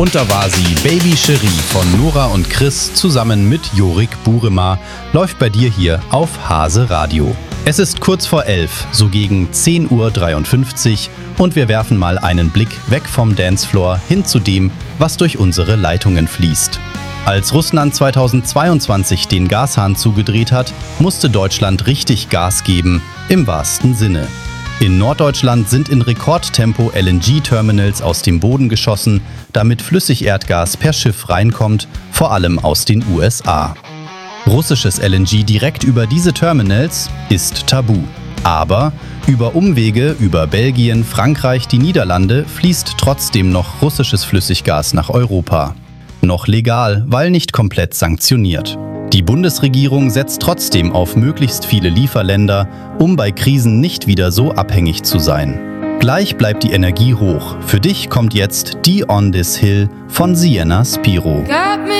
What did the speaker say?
Und da war sie, Baby Cherie von Nora und Chris zusammen mit Jorik Burema, läuft bei dir hier auf Hase Radio. Es ist kurz vor 11, so gegen 10:53 Uhr und wir werfen mal einen Blick weg vom Dancefloor hin zu dem, was durch unsere Leitungen fließt. Als Russland 2022 den Gashahn zugedreht hat, musste Deutschland richtig Gas geben, im wahrsten Sinne. In Norddeutschland sind in Rekordtempo LNG-Terminals aus dem Boden geschossen, damit Flüssigerdgas per Schiff reinkommt, vor allem aus den USA. Russisches LNG direkt über diese Terminals ist tabu. Aber über Umwege, über Belgien, Frankreich, die Niederlande fließt trotzdem noch russisches Flüssiggas nach Europa. Noch legal, weil nicht komplett sanktioniert. Die Bundesregierung setzt trotzdem auf möglichst viele Lieferländer, um bei Krisen nicht wieder so abhängig zu sein. Gleich bleibt die Energie hoch. Für dich kommt jetzt die On This Hill von Sienna Spiro.